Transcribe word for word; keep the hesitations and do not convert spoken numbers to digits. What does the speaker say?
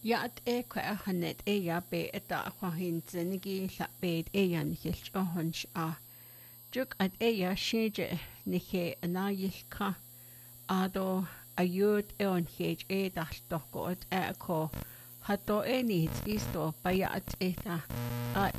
Yaat e kwa hanet e ya be eta kwahin zenigi la be e ya nihil ohonch a juk at e ya shije nihe anayilka ado ayud e on hej e dal toko et e ko hato e nit isto bayat eta a